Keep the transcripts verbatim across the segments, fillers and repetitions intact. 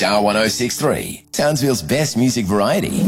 Star one oh six three, Townsville's best music variety.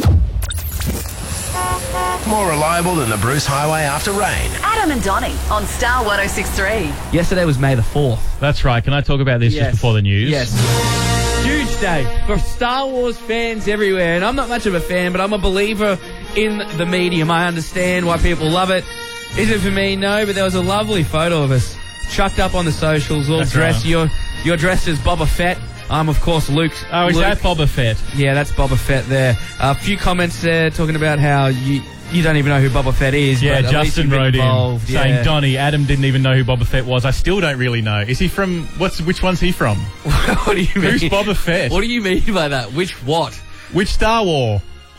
More reliable than the Bruce Highway after rain. Adam and Donnie on Star one oh six three. Yesterday was May the fourth. That's right. Can I talk about this Yes. just before the news? Yes. Huge day for Star Wars fans everywhere. And I'm not much of a fan, but I'm a believer in the medium. I understand why people love it. Is it for me? No, but there was a lovely photo of us chucked up on the socials, all That's dressed. right. You're, you're dressed as Boba Fett. I'm, of course, Luke. Oh, is Luke. that Boba Fett? Yeah, that's Boba Fett there. A few comments there talking about how you you don't even know who Boba Fett is. Yeah, but at least Justin you've been wrote in involved. saying, Yeah. Donnie, Adam didn't even know who Boba Fett was. I still don't really know. Is he from, what's which one's he from? What do you mean? Who's Boba Fett? What do you mean by that? Which what? Which Star War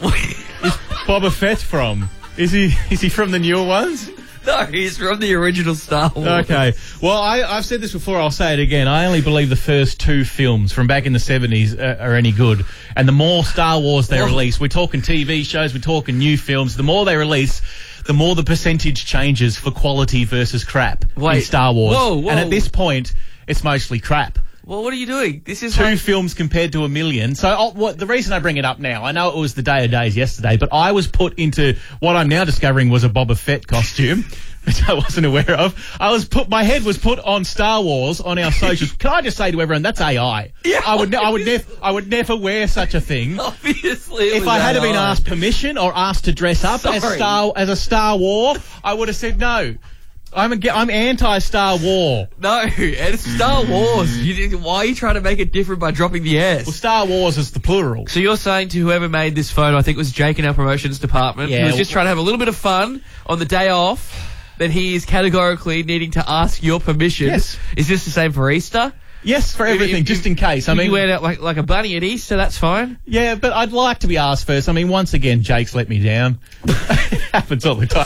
is Boba Fett from? Is he is he from the newer ones? No, he's from the original Star Wars. Okay. Well, I, I've said this before, I'll say it again. I only believe the first two films from back in the seventies are, are any good. And the more Star Wars they Whoa. release, we're talking T V shows, we're talking new films, the more they release, the more the percentage changes for quality versus crap in Wait. Star Wars. Whoa, whoa. And at this point, it's mostly crap. Well, what are you doing? This is Two like... films compared to a million. So I'll, what, the reason I bring it up now, I know it was the day of days yesterday, but I was put into what I'm now discovering was a Boba Fett costume, which I wasn't aware of. I was put, my head was put on Star Wars on our socials. Can I just say to everyone, that's A I. Yeah, I would, ne- I would never, I would never wear such a thing. Obviously, it If was I had A I. been asked permission or asked to dress up as Sorry. Star as a Star War, I would have said no. I'm a, I'm anti-Star War. No, it's Star Wars. You didn't, why are you trying to make it different by dropping the S? Well, Star Wars is the plural. So you're saying to whoever made this photo, I think it was Jake in our promotions department, Yeah, who was well- just trying to have a little bit of fun on the day off, that he is categorically needing to ask your permission. Yes. Is this the same for Easter? Yes, for everything, If- just if- in case. I if mean, you wear it like, like a bunny at Easter, that's fine. yeah, but I'd like to be asked first. I mean, once again, Jake's let me down. It happens all the time.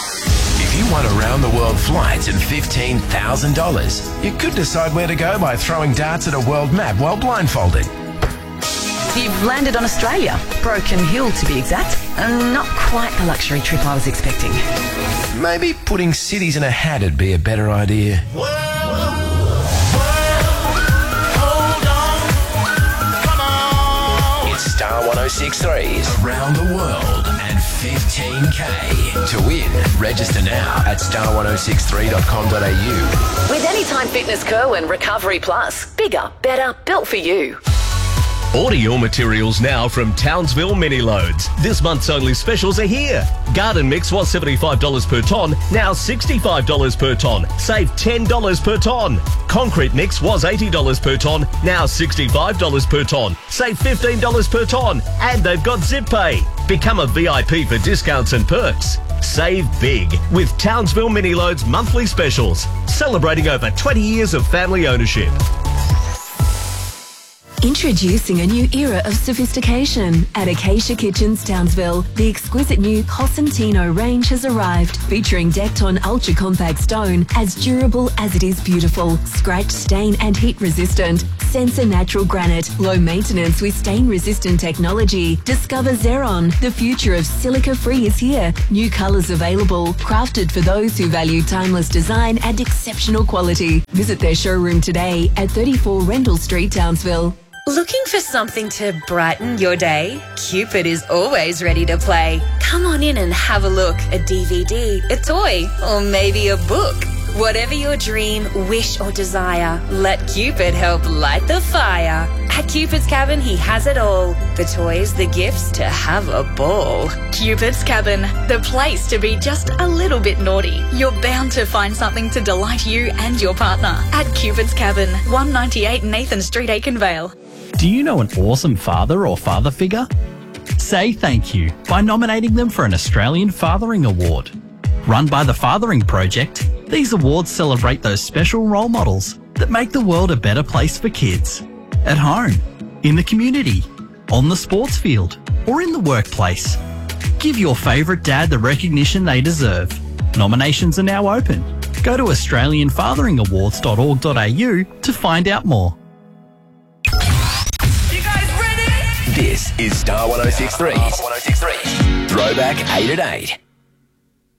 If you want around-the-world flights and fifteen thousand dollars, you could decide where to go by throwing darts at a world map while blindfolded. You've landed on Australia, Broken Hill to be exact, and not quite the luxury trip I was expecting. Maybe putting cities in a hat'd be a better idea. It's Star one oh six three's Around the World and fifteen K. To win, register now at star one oh six three dot com dot a u. With Anytime Fitness Co and Recovery Plus, bigger, better, built for you. Order your materials now from Townsville Mini Loads. This month's only specials are here. Garden mix was seventy-five dollars per tonne, now sixty-five dollars per tonne. Save ten dollars per tonne. Concrete mix was eighty dollars per tonne, now sixty-five dollars per tonne. Save fifteen dollars per tonne. And they've got Zip Pay. Become a V I P for discounts and perks. Save big with Townsville Mini Loads monthly specials. Celebrating over twenty years of family ownership. Introducing a new era of sophistication. At Acacia Kitchens Townsville, the exquisite new Cosentino range has arrived, featuring decked on ultra-compact stone, as durable as it is beautiful, scratch, stain and heat resistant. Sensor natural granite, low maintenance with stain-resistant technology. Discover Xeron, the future of silica-free is here. New colours available, crafted for those who value timeless design and exceptional quality. Visit their showroom today at thirty-four Rendell Street, Townsville. Looking for something to brighten your day? Cupid is always ready to play. Come on in and have a look. A D V D, a toy, or maybe a book. Whatever your dream, wish or desire, let Cupid help light the fire. At Cupid's Cabin, he has it all. The toys, the gifts, to have a ball. Cupid's Cabin, the place to be just a little bit naughty. You're bound to find something to delight you and your partner. At Cupid's Cabin, one ninety-eight Nathan Street, Aikenvale. Do you know an awesome father or father figure? Say thank you by nominating them for an Australian Fathering Award. Run by the Fathering Project, these awards celebrate those special role models that make the world a better place for kids. At home, in the community, on the sports field, or in the workplace. Give your favourite dad the recognition they deserve. Nominations are now open. Go to australian fathering awards dot org dot a u to find out more. This is Star one oh six three's Throwback eight at eight.